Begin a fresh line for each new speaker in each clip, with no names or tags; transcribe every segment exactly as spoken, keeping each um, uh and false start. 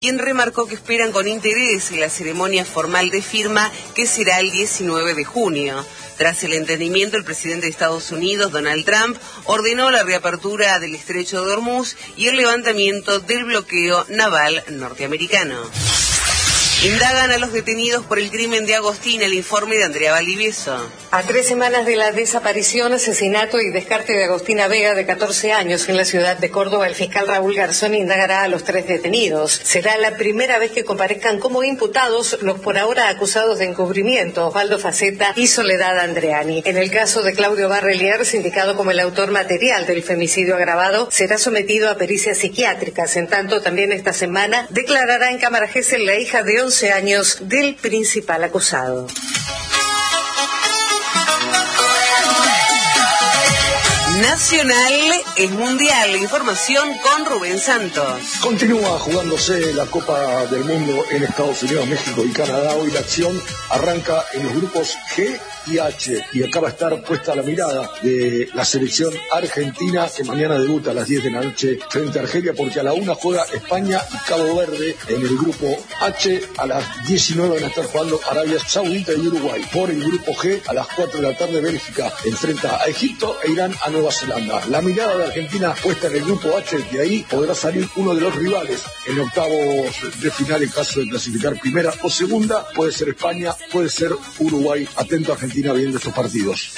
quien remarcó que esperan con interés la ceremonia formal de firma que será el diecinueve de junio. Tras el entendimiento, el presidente de Estados Unidos, Donald Trump, ordenó la reapertura del estrecho de Hormuz y el levantamiento del bloqueo naval norteamericano. Indagan a los detenidos por el crimen de Agostina, el informe de Andrea Valdivieso.
A tres semanas de la desaparición, asesinato y descarte de Agostina Vega, de catorce años, en la ciudad de Córdoba, el fiscal Raúl Garzón indagará a los tres detenidos. Será la primera vez que comparezcan como imputados los por ahora acusados de encubrimiento, Osvaldo Faceta y Soledad Andreani. En el caso de Claudio Barrelier, indicado como el autor material del femicidio agravado, será sometido a pericias psiquiátricas. En tanto, también esta semana declarará en Cámara Gesell la hija de once años del principal acusado.
Nacional es mundial. Información con Rubén Santos.
Continúa jugándose la Copa del Mundo en Estados Unidos, México y Canadá. Hoy la acción arranca en los grupos G y H y acaba de estar puesta la mirada de la selección argentina, que mañana debuta a las diez de la noche frente a Argelia, porque a la una juega España y Cabo Verde. En el grupo H a las diecinueve van a estar jugando Arabia Saudita y Uruguay. Por el grupo G a las cuatro de la tarde Bélgica enfrenta a Egipto e Irán a Nueva Zelanda. La mirada de Argentina puesta en el grupo H, de ahí podrá salir uno de los rivales en octavos de final en caso de clasificar primera o segunda. Puede ser España, puede ser Uruguay. Atento a Argentina viendo estos partidos.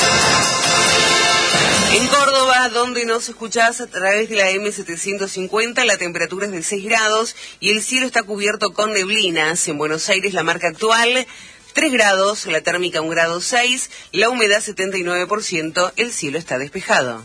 En Córdoba, donde nos escuchás a través de la M setecientos cincuenta, la temperatura es de seis grados y el cielo está cubierto con neblinas. En Buenos Aires, la marca actual, tres grados, la térmica un grado seis, la humedad setenta y nueve por ciento, el cielo está despejado.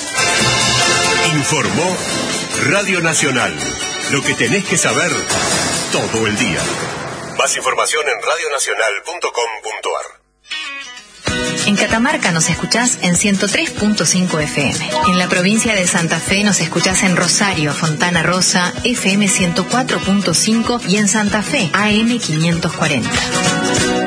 Informó Radio Nacional. Lo que tenés que saber todo el día. Más información en radio nacional punto com punto a r.
En Catamarca nos escuchás en ciento tres punto cinco F M. En la provincia de Santa Fe nos escuchás en Rosario, Fontana Rosa, F M ciento cuatro punto cinco y en Santa Fe, A M quinientos cuarenta.